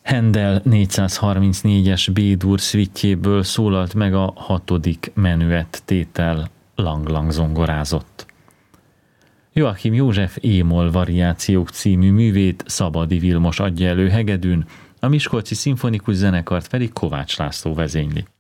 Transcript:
Händel 434-es B-dur szvittjéből szólalt meg a 6. menüett tétel, Lang-Lang zongorázott. Joachim József E-moll variációk című művét Szabadi Vilmos adja elő hegedűn, a Miskolci Szimfonikus Zenekart pedig Kovács László vezényli.